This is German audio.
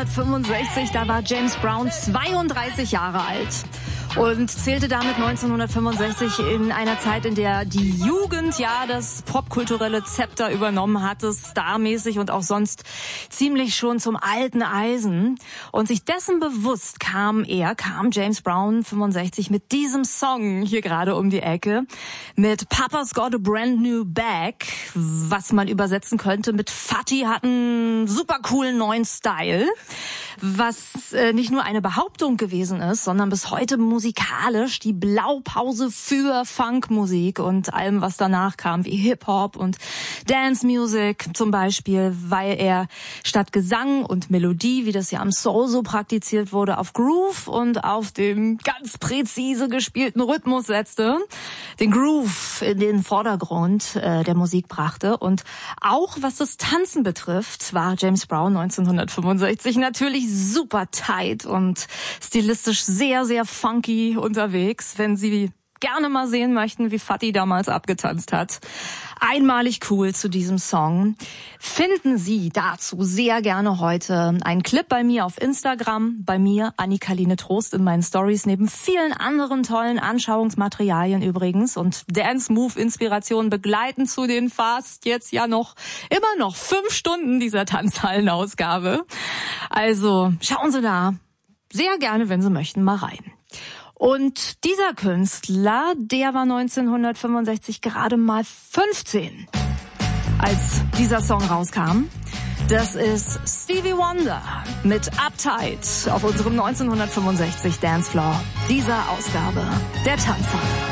1965, da war James Brown 32 Jahre alt und zählte damit 1965 in einer Zeit, in der die Jugend ja das popkulturelle Zepter übernommen hatte, starmäßig und auch sonst ziemlich schon zum alten Eisen. Und sich dessen bewusst kam James Brown 65 mit diesem Song hier gerade um die Ecke, mit Papa's Got a Brand New Bag, was man übersetzen könnte mit Fatty hat einen super coolen neuen Style, was nicht nur eine Behauptung gewesen ist, sondern bis heute musikalisch die Blaupause für Funkmusik und allem, was danach kam, wie Hip-Hop und Dance Music zum Beispiel, weil er statt Gesang und Melodie, wie das ja am Soul so praktiziert wurde, auf Groove und auf den ganz präzise gespielten Rhythmus setzte, den Groove in den Vordergrund der Musik brachte. Und auch was das Tanzen betrifft, war James Brown 1965 natürlich super tight und stilistisch sehr, sehr funky unterwegs. Wenn Sie gerne mal sehen möchten, wie Fatty damals abgetanzt hat. Einmalig cool zu diesem Song. Finden Sie dazu sehr gerne heute einen Clip bei mir auf Instagram, bei mir, Annika-Line Trost, in meinen Stories, neben vielen anderen tollen Anschauungsmaterialien übrigens und Dance-Move-Inspirationen begleiten zu den fast jetzt ja immer noch 5 Stunden dieser Tanzhallenausgabe. Also schauen Sie da sehr gerne, wenn Sie möchten, mal rein. Und dieser Künstler, der war 1965 gerade mal 15, als dieser Song rauskam. Das ist Stevie Wonder mit Uptight auf unserem 1965 Dancefloor, dieser Ausgabe der Tanzhalle.